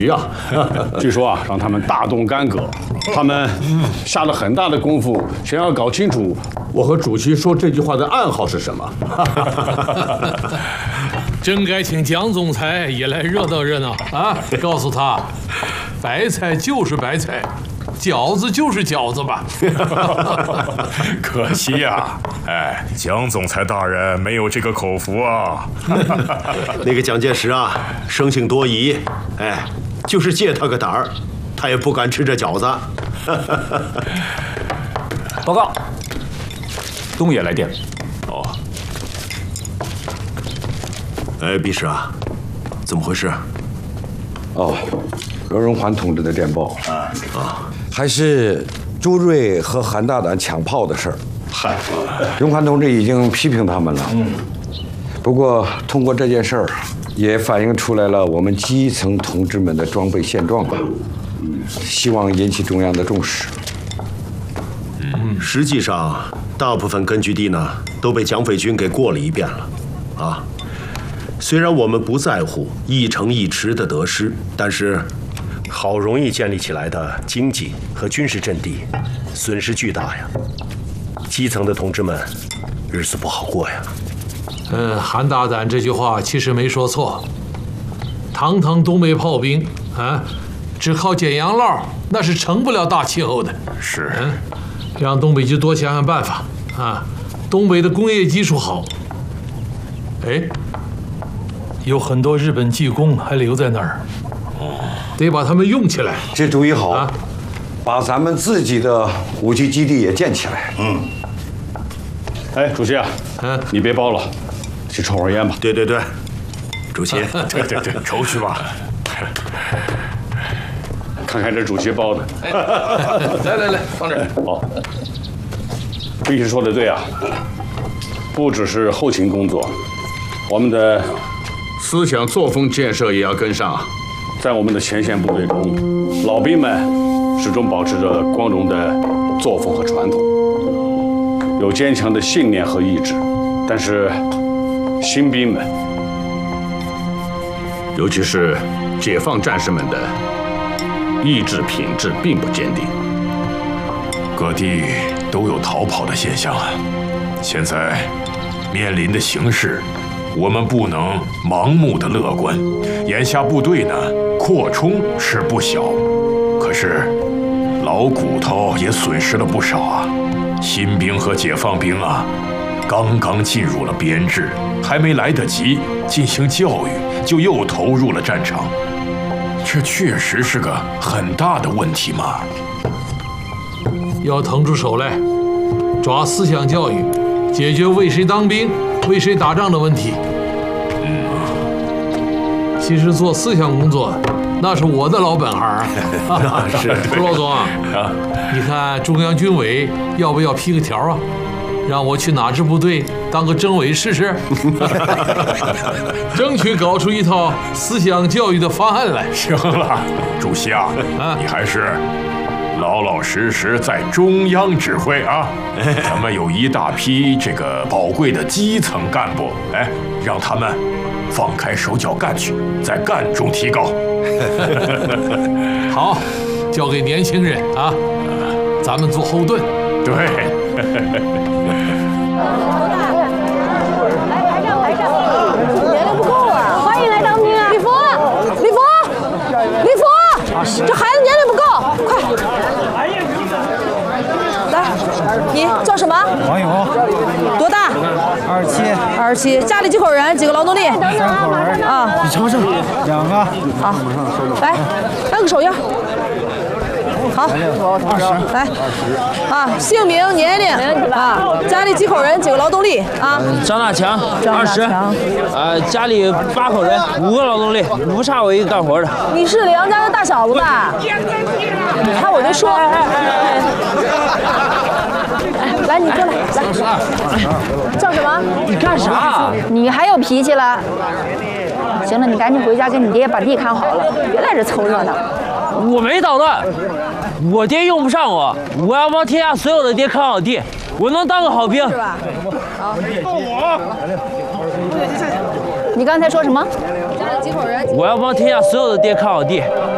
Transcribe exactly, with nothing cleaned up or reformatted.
呀，据说啊，让他们大动干戈，他们下了很大的功夫，想要搞清楚我和主席说这句话的暗号是什么。 真该请蒋总裁也来热闹热闹啊！告诉他，白菜就是白菜，饺子就是饺子吧。 可惜呀，哎，蒋总裁大人没有这个口福啊。 那个蒋介石啊，生性多疑，哎，就是借他个胆儿，他也不敢吃这饺子。 报告，东野来电。 哦。 哎，毕师啊，怎么回事？ 哦，罗荣桓同志的电报啊啊， 还是朱瑞和韩大胆抢炮的事儿。 嗨， 荣桓同志已经批评他们了。嗯。不过通过这件事儿，也反映出来了我们基层同志们的装备现状吧。嗯，希望引起中央的重视。 嗯，实际上，大部分根据地呢都被蒋匪军给过了一遍了，啊。虽然我们不在乎一城一池的得失，但是好容易建立起来的经济和军事阵地，损失巨大呀。基层的同志们日子不好过呀。 嗯，韩大胆这句话其实没说错。堂堂东北炮兵啊，只靠捡洋烙那是成不了大气候的。 是， 嗯，让东北就多想想办法啊。东北的工业基础好，哎。有很多日本技工还留在那儿，得把他们用起来。 这主意好，啊、把咱们自己的武器基地也建起来。 嗯。哎，主席啊，嗯，你别包了，去抽会儿烟吧。 对对对，主席， 对对对，抽去吧。 看看这主席包的。 来来来，放这儿。 好。必须说的对啊，不只是后勤工作，我们的。思想作风建设也要跟上，在我们的前线部队中，老兵们始终保持着光荣的作风和传统，有坚强的信念和意志。但是，新兵们，尤其是解放战士们的意志品质并不坚定， 各地都有逃跑的现象啊。现在面临的形势。我们不能盲目的乐观，眼下部队呢扩充是不小，可是老骨头也损失了不少啊。新兵和解放兵啊，刚刚进入了编制，还没来得及进行教育，就又投入了战场，这确实是个很大的问题嘛。 要腾出手来，抓思想教育，解决为谁当兵。为谁打仗的问题？嗯，其实做思想工作，那是我的老本行。 那是， 朱老总啊，你看中央军委要不要批个条啊，让我去哪支部队当个政委试试？争取搞出一套思想教育的方案来。 行了，主席啊，啊你还是。老老实实在中央指挥啊！咱们有一大批这个宝贵的基层干部，哎，让他们放开手脚干去，在干中提高。 好，交给年轻人啊，咱们做后盾。 对。 来排上排上，年龄不够啊！欢迎来当兵啊！李福，李福，李福，这孩子年龄不够，快！来，你叫什么？ 王勇。 多大？ 二十七。 二十七。家里几口人？几个劳动力？ 三口人。 啊。 李长胜。两个。 好，来，按个手印。好， 二十。 来，啊，姓名、年龄啊，家里几口人？几个劳动力啊？ 张大强， 二十。 呃，家里八口人，五个劳动力，不差我一个干活的。 你是梁家的大小子吧？你看我就说。来，你过来，来，叫什么？ 你干啥？ 你还有脾气了？行了，你赶紧回家跟你爹把地看好了，别在这凑热闹。 我没捣乱，我爹用不上我，我要帮天下所有的爹看好地，我能当个好兵。是吧？好，我。 你刚才说什么？家里几口人？ 我要帮天下所有的爹看好地。